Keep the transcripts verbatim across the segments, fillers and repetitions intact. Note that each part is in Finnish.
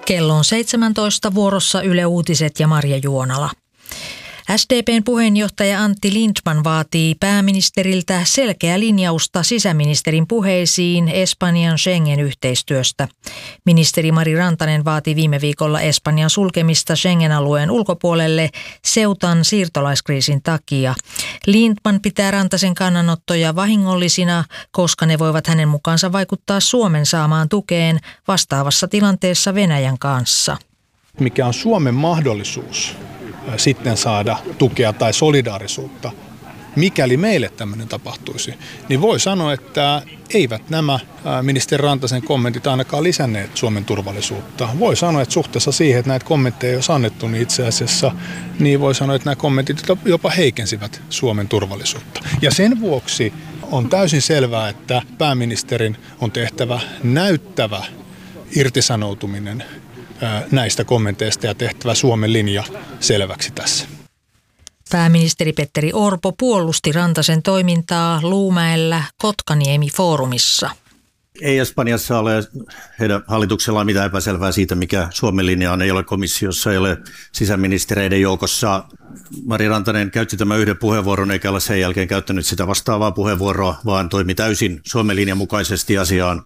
Kello on seitsemäntoista, vuorossa Yle Uutiset ja Marja Juonala. S D P:n puheenjohtaja Antti Lindtman vaatii pääministeriltä selkeää linjausta sisäministerin puheisiin Espanjan Schengen-yhteistyöstä. Ministeri Mari Rantanen vaati viime viikolla Espanjan sulkemista Schengen-alueen ulkopuolelle Ceutan siirtolaiskriisin takia. Lindtman pitää Rantasen kannanottoja vahingollisina, koska ne voivat hänen mukaansa vaikuttaa Suomen saamaan tukeen vastaavassa tilanteessa Venäjän kanssa. Mikä on Suomen mahdollisuus sitten saada tukea tai solidaarisuutta, mikäli meille tämmöinen tapahtuisi, niin voi sanoa, että eivät nämä ministeri Rantasen kommentit ainakaan lisänneet Suomen turvallisuutta. Voi sanoa, että suhteessa siihen, että näitä kommentteja ei olisi annettu, niin itse asiassa niin voi sanoa, että nämä kommentit jopa heikensivät Suomen turvallisuutta. Ja sen vuoksi on täysin selvää, että pääministerin on tehtävä näyttävä irtisanoutuminen näistä kommenteista ja tehtävä Suomen linja selväksi tässä. Pääministeri Petteri Orpo puolusti Rantasen toimintaa Luumäellä Kotkaniemi-foorumissa. Ei Espanjassa ole heidän hallituksellaan mitään epäselvää siitä, mikä Suomen linja on. Ei ole komissiossa, ei ole sisäministereiden joukossa. Mari Rantanen käytti tämän yhden puheenvuoron eikä ole sen jälkeen käyttänyt sitä vastaavaa puheenvuoroa, vaan toimi täysin Suomen linjan mukaisesti asiaan.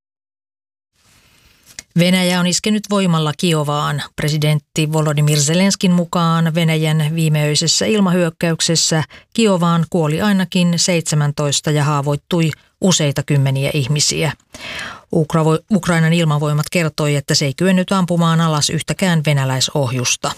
Venäjä on iskenyt voimalla Kiovaan. Presidentti Volodymyr Zelenskin mukaan Venäjän viimeöisessä ilmahyökkäyksessä Kiovaan kuoli ainakin seitsemäntoista ja haavoittui useita kymmeniä ihmisiä. Ukra- Ukrainan ilmavoimat kertoi, että se ei kyennyt ampumaan alas yhtäkään venäläisohjusta.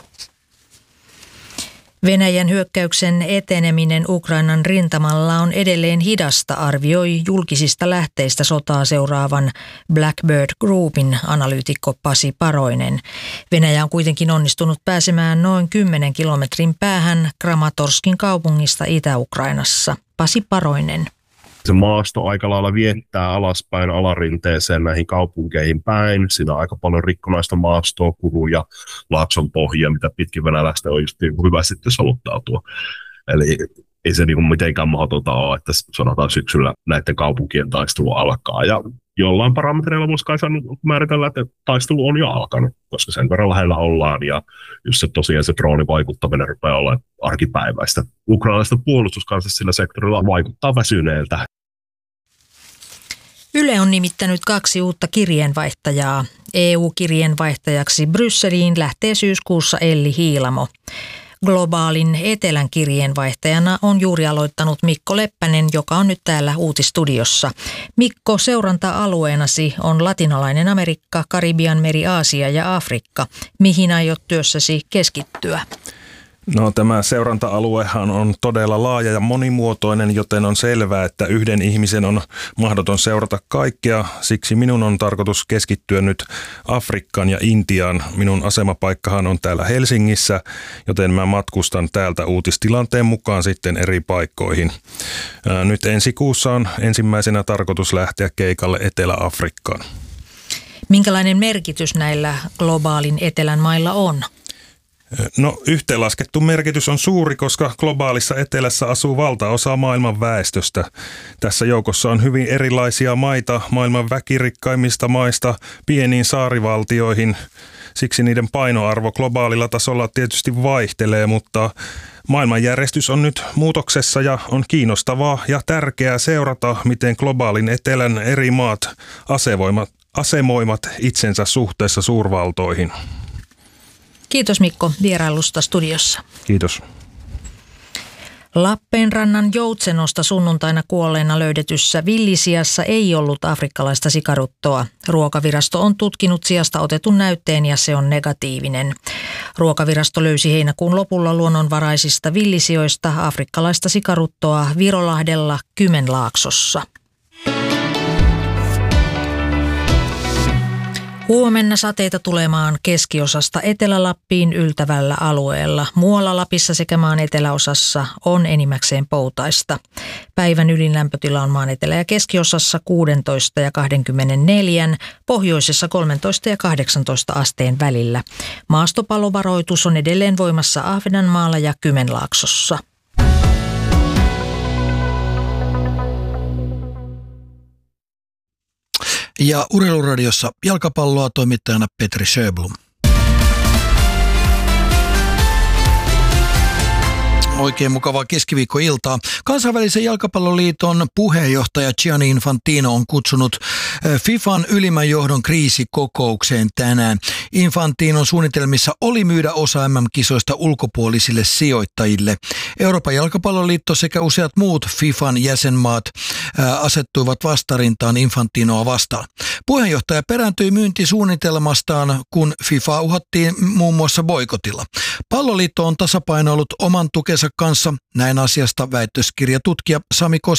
Venäjän hyökkäyksen eteneminen Ukrainan rintamalla on edelleen hidasta, arvioi julkisista lähteistä sotaa seuraavan Blackbird Groupin analyytikko Pasi Paroinen. Venäjä on kuitenkin onnistunut pääsemään noin kymmenen kilometrin päähän Kramatorskin kaupungista Itä-Ukrainassa. Pasi Paroinen. Se maasto aika lailla viettää alaspäin alarinteeseen näihin kaupunkeihin päin. Siinä on aika paljon rikkonaista maastoa, kuruja, laakson pohjia, mitä pitkin venäläistä on just hyvä sitten soluttautua. Eli ei se niin mitenkään mahdotonta ole, että sanotaan syksyllä näiden kaupunkien taistelu alkaa. Ja jollain parametreilla voisi kai määritellä, että taistelu on jo alkanut, koska sen verran lähellä ollaan. Ja just se tosiaan se droonivaikuttaminen rupeaa olla arkipäiväistä. Ukrainalaista puolustuskansa sillä sektorilla vaikuttaa väsyneeltä. Yle on nimittänyt kaksi uutta kirjeenvaihtajaa. E U-kirjeenvaihtajaksi Brysseliin lähtee syyskuussa Elli Hiilamo. Globaalin etelän kirjeenvaihtajana on juuri aloittanut Mikko Leppänen, joka on nyt täällä Uutistudiossa. Mikko, seuranta-alueenasi on Latinalainen Amerikka, Karibian meri, Aasia ja Afrikka. Mihin aiot työssäsi keskittyä? No, tämä seuranta-aluehan on todella laaja ja monimuotoinen, joten on selvää, että yhden ihmisen on mahdoton seurata kaikkea. Siksi minun on tarkoitus keskittyä nyt Afrikkaan ja Intiaan. Minun asemapaikkahan on täällä Helsingissä, joten mä matkustan täältä uutistilanteen mukaan sitten eri paikkoihin. Nyt ensi kuussa on ensimmäisenä tarkoitus lähteä keikalle Etelä-Afrikkaan. Minkälainen merkitys näillä globaalin etelän mailla on? No, yhteenlaskettu merkitys on suuri, koska globaalissa etelässä asuu valtaosa maailman väestöstä. Tässä joukossa on hyvin erilaisia maita maailman väkirikkaimmista maista pieniin saarivaltioihin. Siksi niiden painoarvo globaalilla tasolla tietysti vaihtelee, mutta maailmanjärjestys on nyt muutoksessa ja on kiinnostavaa ja tärkeää seurata, miten globaalin etelän eri maat asevoimat, asemoimat itsensä suhteessa suurvaltoihin. Kiitos Mikko vierailusta studiossa. Kiitos. Lappeenrannan Joutsenosta sunnuntaina kuolleena löydetyssä villisiassa ei ollut afrikkalaista sikaruttoa. Ruokavirasto on tutkinut siasta otetun näytteen ja se on negatiivinen. Ruokavirasto löysi heinäkuun lopulla luonnonvaraisista villisijoista afrikkalaista sikaruttoa Virolahdella Kymenlaaksossa. Huomenna sateita tulemaan keskiosasta Etelä-Lappiin yltävällä alueella. Muualla Lapissa sekä maan eteläosassa on enimmäkseen poutaista. Päivän ylin lämpötila on maan etelä- ja keskiosassa kuusitoista ja kaksikymmentäneljä, pohjoisessa kolmetoista ja kahdeksantoista asteen välillä. Maastopallovaroitus on edelleen voimassa Ahvenanmaalla ja Kymenlaaksossa. Ja Urheiluradiossa jalkapalloa toimittajana Petri Sjöblom. Oikein mukavaa keskiviikkoiltaa. Kansainvälisen jalkapalloliiton puheenjohtaja Gianni Infantino on kutsunut FIFAn ylimmän johdon kriisikokoukseen tänään. Infantinon suunnitelmissa oli myydä osa M M-kisoista ulkopuolisille sijoittajille. Euroopan jalkapalloliitto sekä useat muut FIFAn jäsenmaat asettuivat vastarintaan Infantinoa vastaan. Puheenjohtaja perääntyi myyntisuunnitelmastaan, kun FIFA uhattiin muun muassa boikotilla. Palloliitto on tasapainoillut oman tukensa kanssa, näin asiasta väitöskirjatutkija Sami Koskinen